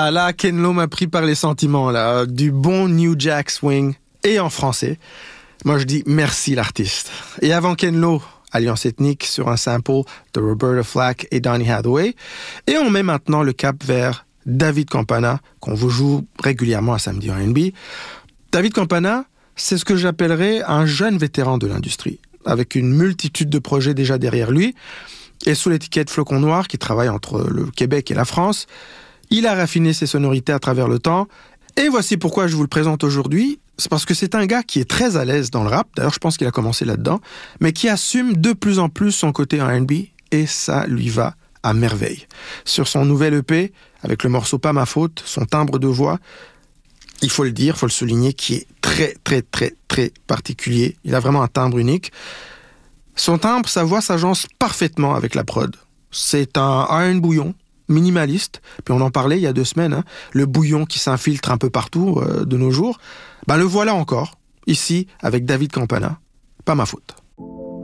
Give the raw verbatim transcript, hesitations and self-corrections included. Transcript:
là, là, Ken Lo m'a pris par les sentiments, là. Du bon New Jack Swing, et en français. Moi, je dis merci l'artiste. Et avant Ken Lo, Alliance Ethnique sur un sample de Roberta Flack et Donny Hathaway. Et on met maintenant le cap vers David Campana, qu'on vous joue régulièrement à Samedi R and B. David Campana, c'est ce que j'appellerais un jeune vétéran de l'industrie, avec une multitude de projets déjà derrière lui. Et sous l'étiquette Flocon Noir, qui travaille entre le Québec et la France, il a raffiné ses sonorités à travers le temps. Et voici pourquoi je vous le présente aujourd'hui. C'est parce que c'est un gars qui est très à l'aise dans le rap. D'ailleurs, je pense qu'il a commencé là-dedans. Mais qui assume de plus en plus son côté R and B. Et ça lui va à merveille. Sur son nouvel E P, avec le morceau Pas ma faute, son timbre de voix, il faut le dire, il faut le souligner, qui est très, très, très, très particulier. Il a vraiment un timbre unique. Son timbre, sa voix s'agence parfaitement avec la prod. C'est un R and bouillon, minimaliste. Puis on en parlait il y a deux semaines, hein, le bouillon qui s'infiltre un peu partout euh, de nos jours. Ben le voilà encore, ici, avec David Campana. Pas ma faute.